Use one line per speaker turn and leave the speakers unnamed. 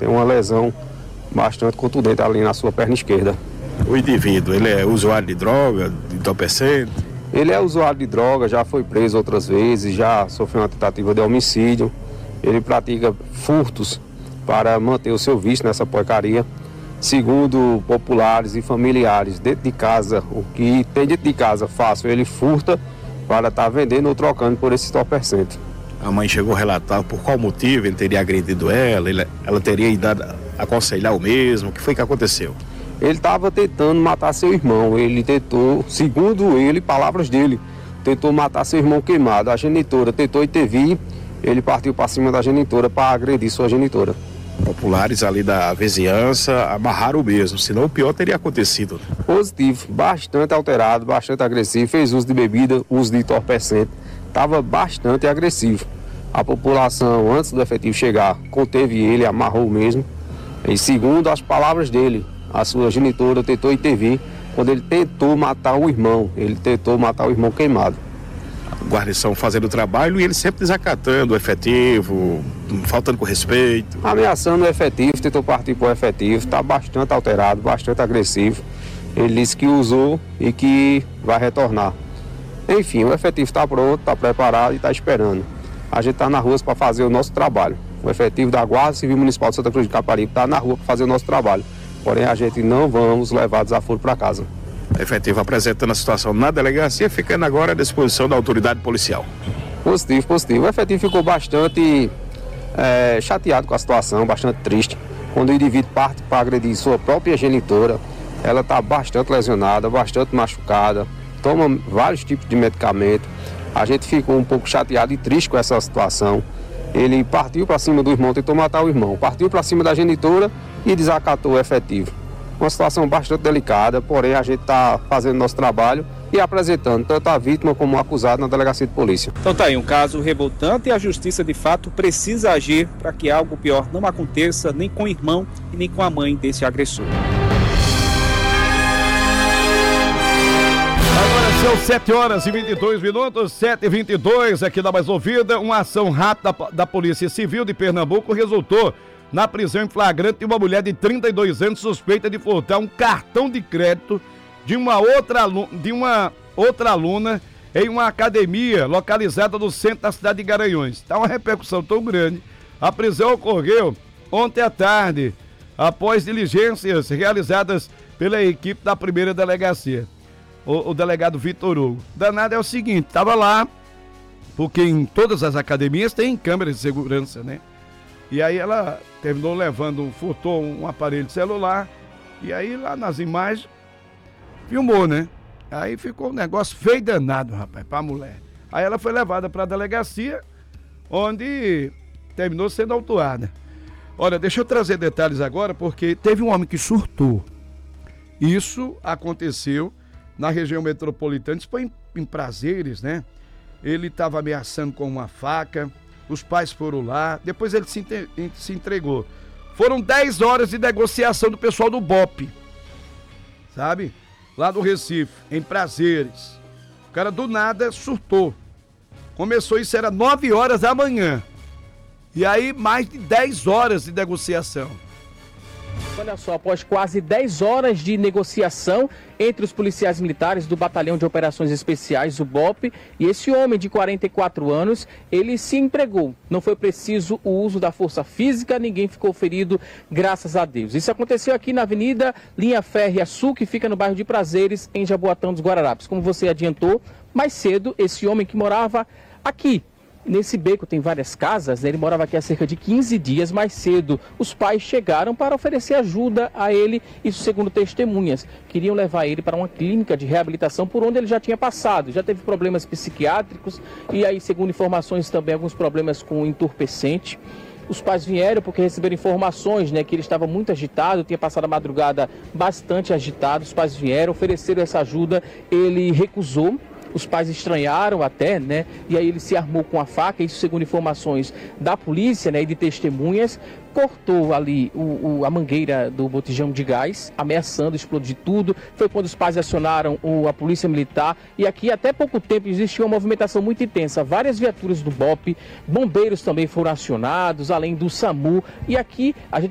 tem uma lesão bastante contundente ali na sua perna esquerda.
O indivíduo, ele é usuário de droga, de entorpecente?
Ele é usuário de droga, já foi preso outras vezes, já sofreu uma tentativa de homicídio. Ele pratica furtos para manter o seu vício nessa porcaria. Segundo populares e familiares dentro de casa, o que tem dentro de casa fácil, ele furta para estar vendendo ou trocando por esse entorpecente.
A mãe chegou a relatar por qual motivo ele teria agredido ela teria ido aconselhar o mesmo, o que foi que aconteceu?
Ele estava tentando matar seu irmão, ele tentou, segundo ele, palavras dele, tentou matar seu irmão queimado. A genitora tentou intervir, ele partiu para cima da genitora para agredir sua genitora.
Populares ali da vizinhança amarraram o mesmo, senão o pior teria acontecido.
Positivo, bastante alterado, bastante agressivo, fez uso de bebida, uso de entorpecente, estava bastante agressivo. A população, antes do efetivo chegar, conteve ele, amarrou mesmo. E segundo as palavras dele, a sua genitora tentou intervir quando ele tentou matar o irmão, queimado.
A guarnição fazendo o trabalho e ele sempre desacatando o efetivo, faltando com respeito.
Ameaçando o efetivo, tentou partir para o efetivo, está bastante alterado, bastante agressivo. Ele disse que usou e que vai retornar. Enfim, o efetivo está pronto, está preparado e está esperando. A gente está na rua para fazer o nosso trabalho. O efetivo da Guarda Civil Municipal de Santa Cruz de Caparibe está na rua para fazer o nosso trabalho. Porém, a gente não vamos levar desaforo para casa.
Efetivo apresentando a situação na delegacia, ficando agora à disposição da autoridade policial.
Positivo, positivo. O efetivo ficou bastante chateado com a situação, bastante triste. Quando o indivíduo parte para agredir sua própria genitora, ela está bastante lesionada, bastante machucada, toma vários tipos de medicamento. A gente ficou um pouco chateado e triste com essa situação. Ele partiu para cima do irmão, tentou matar o irmão, partiu para cima da genitora e desacatou o efetivo. Uma situação bastante delicada, porém a gente está fazendo nosso trabalho e apresentando tanto a vítima como o acusado na delegacia de polícia.
Então tá aí um caso revoltante e a justiça de fato precisa agir para que algo pior não aconteça nem com o irmão e nem com a mãe desse agressor.
Agora são 7h22, 7h22, aqui na Mais Ouvida. Uma ação rápida da Polícia Civil de Pernambuco resultou na prisão em flagrante de uma mulher de 32 anos suspeita de furtar um cartão de crédito de uma outra aluna em uma academia localizada no centro da cidade de Garanhuns. Está uma repercussão tão grande. A prisão ocorreu ontem à tarde, após diligências realizadas pela equipe da primeira delegacia. O delegado Vitor Hugo. Danado é o seguinte, estava lá, porque em todas as academias tem câmeras de segurança, né? E aí ela terminou furtou um aparelho de celular, e aí lá nas imagens, filmou, né? Aí ficou um negócio feio danado, rapaz, pra mulher. Aí ela foi levada pra delegacia, onde terminou sendo autuada. Olha, deixa eu trazer detalhes agora, porque teve um homem que surtou. Isso aconteceu na região metropolitana, isso foi em Prazeres, né? Ele estava ameaçando com uma faca, os pais foram lá, depois ele se entregou. Foram 10 horas de negociação do pessoal do BOPE, sabe? Lá do Recife, em Prazeres. O cara do nada surtou. Começou, isso era 9 horas da manhã. E aí mais de 10 horas de negociação.
Olha só, após quase 10 horas de negociação entre os policiais militares do Batalhão de Operações Especiais, o BOPE, e esse homem de 44 anos, ele se entregou. Não foi preciso o uso da força física, ninguém ficou ferido, graças a Deus. Isso aconteceu aqui na Avenida Linha Férrea Sul, que fica no bairro de Prazeres, em Jaboatão dos Guararapes. Como você adiantou, mais cedo, esse homem que morava aqui, nesse beco tem várias casas, né? Ele morava aqui há cerca de 15 dias. Mais cedo, os pais chegaram para oferecer ajuda a ele, isso segundo testemunhas. Queriam levar ele para uma clínica de reabilitação por onde ele já tinha passado. Já teve problemas psiquiátricos e aí, segundo informações, também alguns problemas com entorpecente. Os pais vieram porque receberam informações, né, que ele estava muito agitado, tinha passado a madrugada bastante agitado. Os pais vieram, ofereceram essa ajuda, ele recusou. Os pais estranharam até, né? E aí ele se armou com a faca, isso segundo informações da polícia, né, e de testemunhas, cortou ali a mangueira do botijão de gás, ameaçando explodir tudo. Foi quando os pais acionaram a polícia militar, e aqui até pouco tempo existia uma movimentação muito intensa. Várias viaturas do BOPE, bombeiros também foram acionados, além do SAMU, e aqui a gente